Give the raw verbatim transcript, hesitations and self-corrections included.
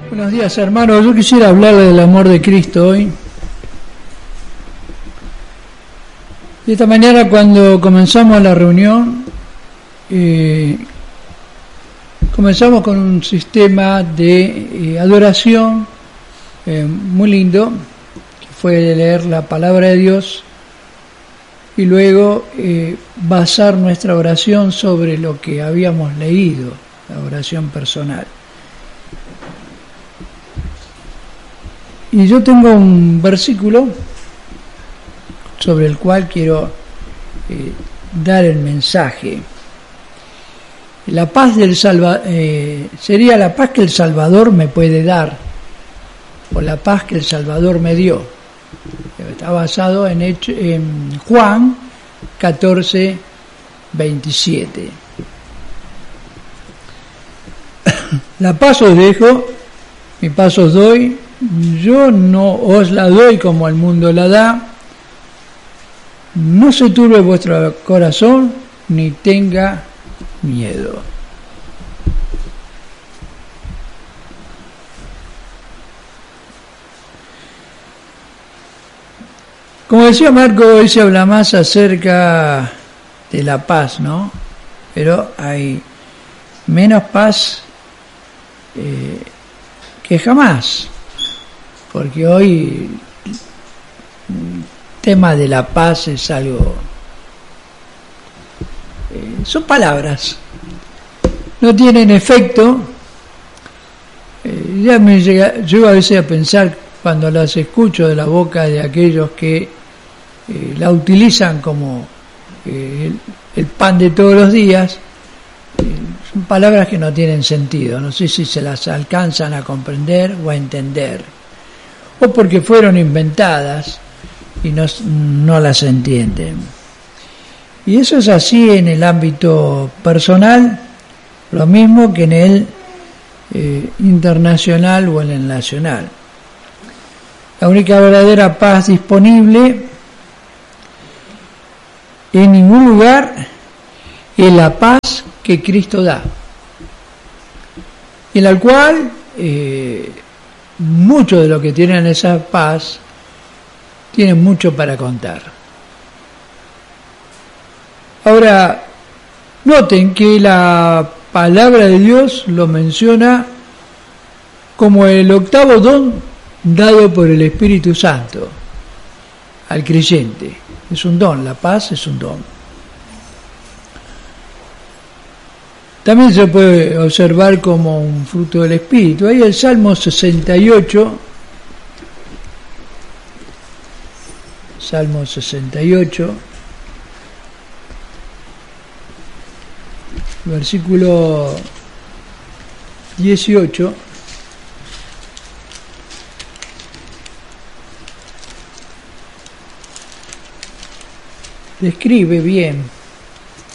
Buenos días, hermanos. Yo quisiera hablarles del amor de Cristo hoy. Y esta mañana, cuando comenzamos la reunión, eh, comenzamos con un sistema de eh, adoración eh, muy lindo, que fue leer la palabra de Dios y luego eh, basar nuestra oración sobre lo que habíamos leído, la oración personal. Y yo tengo un versículo sobre el cual quiero eh, dar el mensaje. La paz del Salva, eh, sería la paz que el Salvador me puede dar, o la paz que el Salvador me dio. Está basado en, hecho, en Juan catorce, veintisiete. La paz os dejo, mi paz os doy. Yo no os la doy como el mundo la da. No se turbe vuestro corazón, ni tenga miedo. Como decía Marco, hoy se habla más acerca de la paz, ¿no? Pero hay menos paz eh, que jamás. Porque hoy el tema de la paz es algo... Eh, son palabras. No tienen efecto. Eh, ya me llega, llego a veces a pensar cuando las escucho de la boca de aquellos que eh, la utilizan como eh, el, el pan de todos los días. Eh, son palabras que no tienen sentido. No sé si se las alcanzan a comprender o a entender. O porque fueron inventadas y no, no las entienden. Y eso es así en el ámbito personal, lo mismo que en el eh, internacional o en el nacional. La única verdadera paz disponible en ningún lugar es la paz que Cristo da, en la cual eh, muchos de los que tienen esa paz tienen mucho para contar. Ahora, noten que la palabra de Dios lo menciona como el octavo don dado por el Espíritu Santo al creyente. Es un don, la paz es un don. También se puede observar como un fruto del Espíritu. Ahí el Salmo sesenta y ocho, Salmo sesenta y ocho, versículo dieciocho, describe bien